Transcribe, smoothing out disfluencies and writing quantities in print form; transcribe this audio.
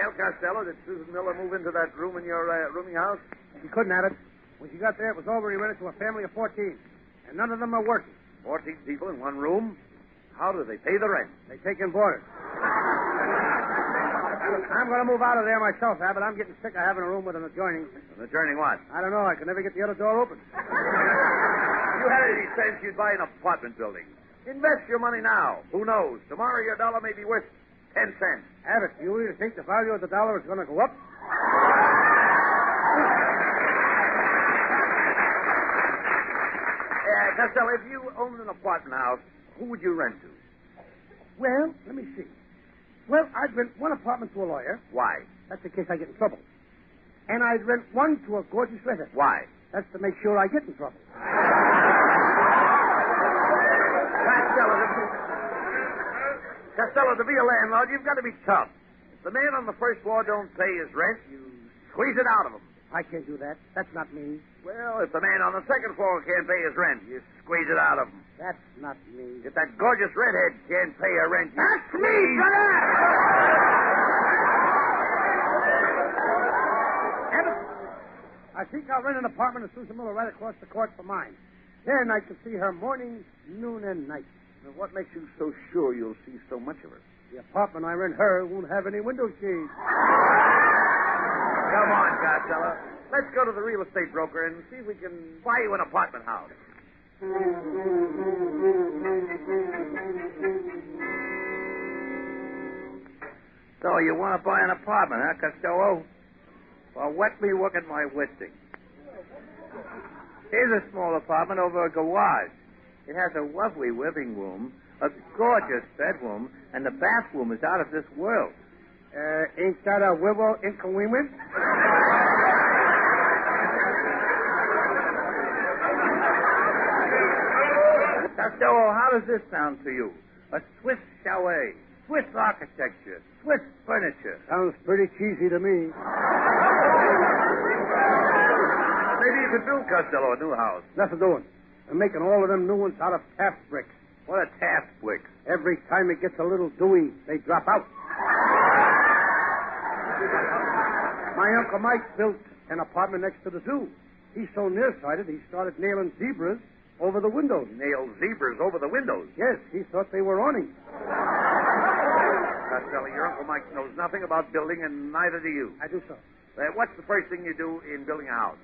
Well, Costello, did Susan Miller move into that room in your rooming house? She couldn't have it. When she got there, it was already rented to a family of 14. And none of them are working. 14 people in one room? How do they pay the rent? They take in boarders. I'm going to move out of there myself, Abbott. I'm getting sick of having a room with an adjoining. An adjoining what? I don't know. I can never get the other door open. You had any sense you'd buy an apartment building. Invest your money now. Who knows? Tomorrow your dollar may be worth 10 cents. Abbott, do you really think the value of the dollar is going to go up? Costello, if you owned an apartment house, who would you rent to? Well, let me see. Well, I'd rent one apartment to a lawyer. Why? That's in case I get in trouble. And I'd rent one to a gorgeous redhead. Why? That's to make sure I get in trouble. Costello, to be a landlord, you've got to be tough. If the man on the first floor don't pay his rent, you squeeze it out of him. I can't do that. That's not me. Well, if the man on the second floor can't pay his rent, you squeeze it out of him. That's not me. If that gorgeous redhead can't pay her rent, you That's me, brother! Abbott, I think I'll rent an apartment of Susan Miller right across the court from mine. Then I can see her morning, noon, and night. Now, what makes you so sure you'll see so much of her? The apartment I rent her won't have any window shades. Come on, Costello. Let's go to the real estate broker and see if we can buy you an apartment house. So you want to buy an apartment, huh, Costello? Well, let me look at my listing. Here's a small apartment over a garage. It has a lovely living room, a gorgeous bedroom, and the bathroom is out of this world. Ain't that a widow inconvenient? Costello, how does this sound to you? A Swiss chalet, Swiss architecture, Swiss furniture. Sounds pretty cheesy to me. Maybe you could build Costello a new house. Nothing doing. I'm making all of them new ones out of Taft bricks. What are Taft bricks? Every time it gets a little dewy, they drop out. My Uncle Mike built an apartment next to the zoo. He's so nearsighted, he started nailing zebras over the windows. Nailed zebras over the windows. Yes, he thought they were awnings. Costello, your Uncle Mike knows nothing about building, and neither do you. I do so. What's the first thing you do in building a house?